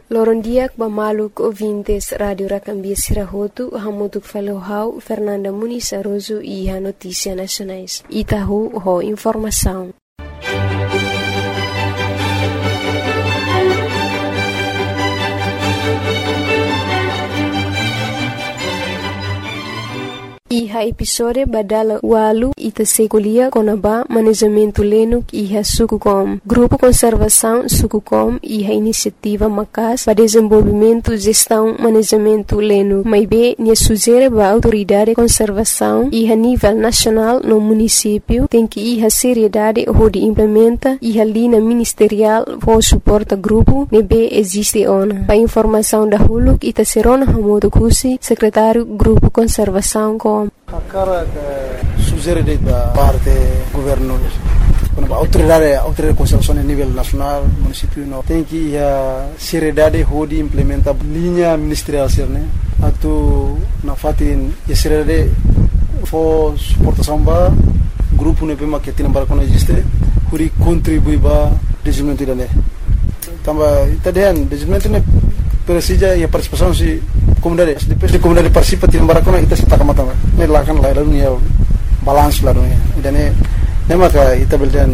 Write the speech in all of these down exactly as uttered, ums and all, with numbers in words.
Lorondiak Bamaluk ouvintes Rádio Racambia Sirahotu, Hamutuk Falohau, Fernanda Muniz Aroso e a Notícia Nacionais. Itahu, ho informação. Iha episode badala walu ita sekolia konaba manejamento lenuk iha Sukucom. Grupo Conservação Sukucom iha iniciativa Macas para desenvolvimento, gestão, manejamento lenuk. Maibe nia sugere ba autoridade conservação iha nível nacional no município tem que iha seriedade ho de implementa iha linha ministerial ho suporta grupo nebe existe ona. Pa informação da huluk ita serona hamodo kusi secretário Grupo Conservação com a cara que sugere da parte governo, quando a autoridade, a autoridade de conservação a nível nacional, município, não tem que a seriedade de implementar linha ministerial, né? Atu na fatin a seriedade for suportação ba grupo ne pema que tem para quando existe, huri contribui ba desenvolvimento da né. Tamba itadian desenvolvimento ne precisa e a participação se comunidade depois de comunidade participa tem para quando ita sita kamata ne lakan la dunia balance la dunia dan ne ne maka ita beldan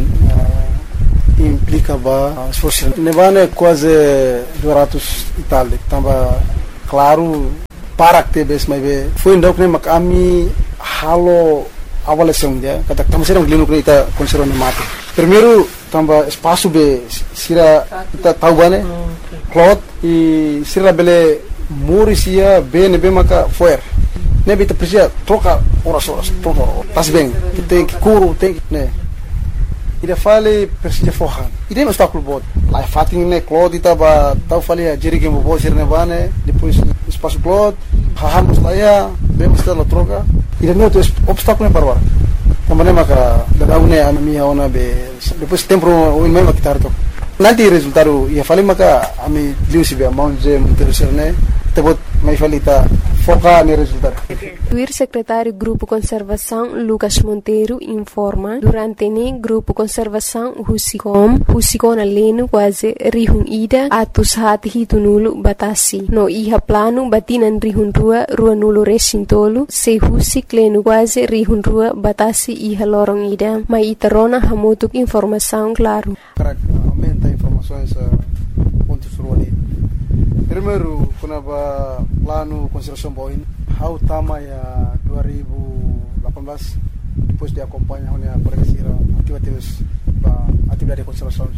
implica ba esforço ne vane quase duzentos e tal tamba claro para que bes mai be foi ndok ne maka ami halo avaliação dia kata tamo serang lino ita conserva ne mate primeiro tamba espaço be sira ita tahu bane cloth e sira bele Morisia bene bem maka foer. Nebe te precisa troca horas horas troca. Tas bem. Tem que curo tem que né. Ida fale precisa forran. Ida mas tá clube. Lá fatin né cloth tava tava fale a jerigen bo ser nevane depois espaço cloth. Hahamos lá ya bem mas la troca. Ida não tem obstáculo para agora. Também maka da une a minha ona be depois tempo o mesmo que tarto. Nanti resultado ia fale maka ami liusi be amount je interesserne tebot mai falita foca no resultado. O secretário Grupo Conservação Lucas Monteiro informa durante ne Grupo Conservação Husicom Husicona leno quase rihun ida atus hati hitunulu batasi no iha plano batinan rihun rua rua nulu resintolu se husik leno quase rihun rua batasi iha lorong ida mai itarona hamutuk informação claro. Aumenta informações pontos ruali. Primeiro, quando a plano conservação boin, how tama ya dua ribu lapan belas depois de acompanhar a progressira atividades ba atividade de conservação.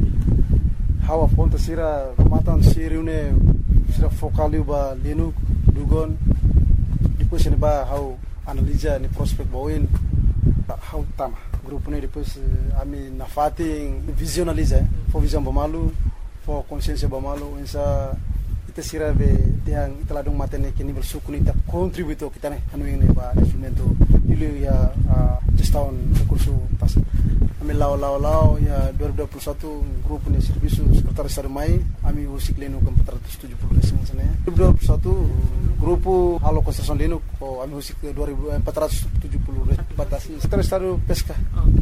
How a ponta sira matan sira une sira focaliu ba lenu dugon depois ne ba how analisa ni prospect boin how tama grupo ne depois ami na fating visionaliza for visão bamalu for consciência bamalu ensa ita sira be tiang ita ladung matene ke nível suku ita contributo kita ne anu ini ba desenvolvimento ilu ya gestão recurso pas ami lao lao lao ya dua ribu dua puluh satu grupo ne serviço sekretaris Estado mai ami usik leno ke empat ratus tujuh puluh desa sana dua ribu dua puluh satu grupo halo konstruksi leno ko ami usik empat ratus tujuh puluh batasi sekretaris Estado pesca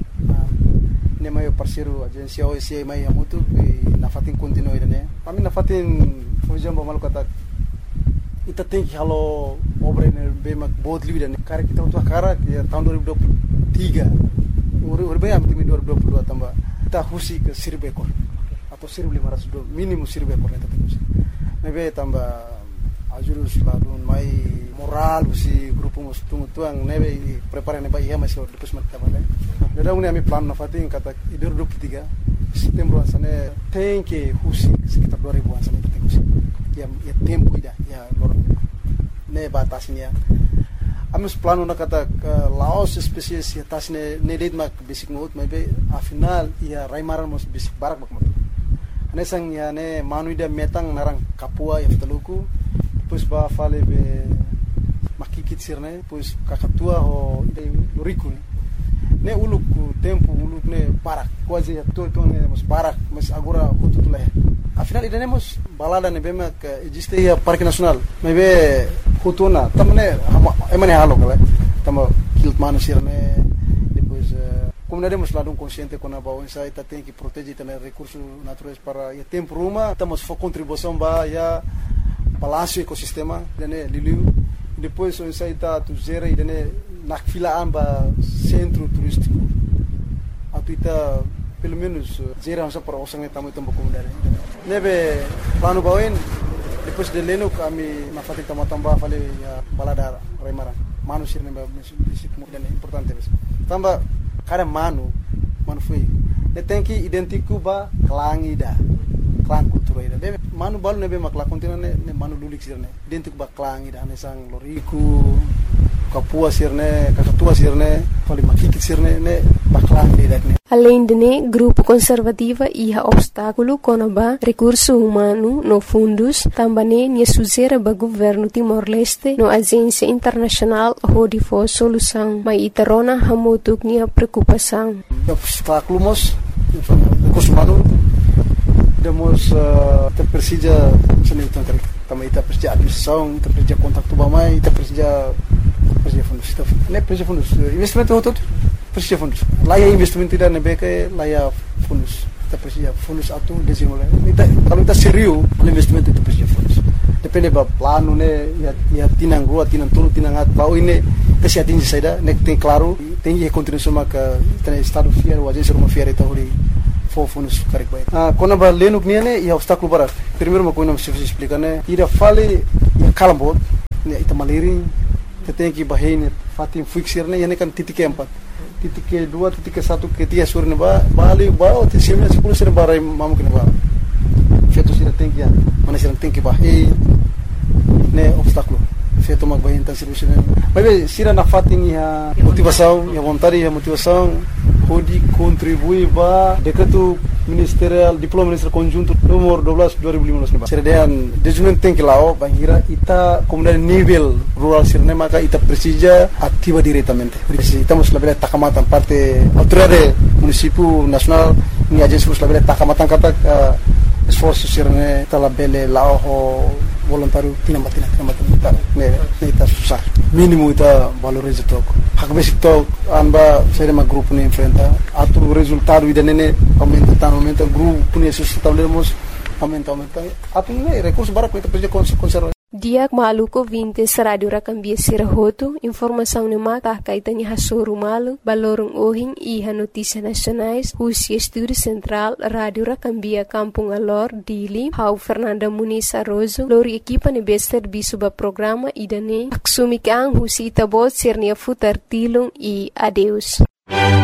ne mai parceiro agência O S I mai amutu na fatin continue ne ami na fatin fujam ba malu kata ita tem que halo obra ne be mak bot libi dan cara kita untuk cara ya tahun dua ribu dua puluh tiga ur bem am timi dua ribu dua puluh dua tambah kita husi ke seribu ekor atau seribu lima ratus minimum seribu ekor ne tapi mebe tambah ajurus ladun mai moral si grupo mus tungu tuang nebe prepare ne ba iya masih depois mat tabale da uni ami plan na fatin kata dua ribu dua puluh tiga setembro asane tem que husi sekitar dua ribu asane tem husi ya ya tempo ida ya lorong ne batasnya amus plano na kata laos spesies ya tasne ne led mak basic note mai be a final ya raimaran mos basic barak bak matu ane sang ya ne manu ida metang narang kapua ya ftaluku depois ba fale be makikit sirne depois kakatua ho riku ne uluk tempo uluk ne barak quase ya to to ne mos barak mas agora quanto tu leh afinal ida nemos balada ne bema que existe ya parque nacional me be khutuna tamne emane halo kala tamo kilt manu sirne depois comunidade hemos lado um consciente com a bau essa ita tem que proteger também recursos naturais para o tempo uma estamos for contribuição para já balanço ecossistema né liliu depois essa ita tu zera e né na fila amba centro turístico atu ita pelo menos zera essa para os sangue tamu também comunidade nebe plano bauin depois de leno kami na fati tamu tambah fale ya baladara remara manusia nebe município importante mesmo tambah cada mano mano foi ne tem que identificar ba clang ida clang cultura ida be mano balu ne be makla kontina ne ne mano lulik sirne identificar ba clang ida ne sang loriku kapua sirne kakatua sirne fali makikit sirne ne ba clang ida ne. Além de né, grupo conservativa ia obstáculo conaba recurso humano no fundos, também ne suzera ba governo Timor-Leste no agência internacional Rodi for solução, mas itarona hamutuk nia preocupação. Obstáculo mos recurso humano demos te precisa seni tangkari também te precisa administração, te precisa contato bamai, te precisa precisa fundos, ne precisa fundos investimento todo precisa fundos. Lá é investimento tidak nebeke, lá é fundos. Kita precisa fundos atu desenvolver. Kalau kita serius, investimento itu precisa fundos. Depende ba plano ne, ya ya tinang rua, tinang tulu, tinang at bau ini precisa atingir saída, ne tem claro, tem que continuar maka tem estado fiel, o agência uma fiel itu hori for fundos correct baik. Ah, quando ba leno que ne, ya obstáculo para. Primeiro uma coisa não se explicar ne, ira fale ya kalambot, ne ita maliring, tem que bahine fatim fixir ne, ya ne kan titik empat. Titik ke dua, titik ke satu, ke tiga sur ne ba, bali ba, ti sembilan sepuluh sur ba rai mamu ke ne ba. Feito sira tem que, mana sira tem que bahei ne obstáculo. Feito mag bahei então serviço ne. Mas sira na fatim ya motivação, ya vontade, ya motivação, pode contribuir ba decreto ministerial, diploma ministerial conjunto nomor dua belas dua ribu lima belas ne ba. Sira dean desenvolvimento tem que lao bangira ita comunidade nível rural sirne maka ita precisa ativa diretamente. Estamos labela takamatan parte autoridade município nacional ni agência labela takamatan kata esforço sirne talabele lao voluntário tinambat tinambat tinambat ne ne ita susah mínimo ita valorize tok hak basic tok anba sere ma grupo ne enfrenta atu resultado ida nene aumenta tan aumenta grupo ne sustentávelemos aumenta aumenta atu ne recurso bara ko ita precisa conservar. Diak maluko vintes radio rakambia sirahoto, informação ne mata kaitani hasoru malu, balorong ohing iha notícia nacionais, Husi Estúdio Central, Radio Rakambia Kampung Alor, Dili, Hau Fernanda Muniz Arrozo, lori equipa ne bester bisuba programa idane, aksumi kang Husi itabot sirnia futar tilung e adeus.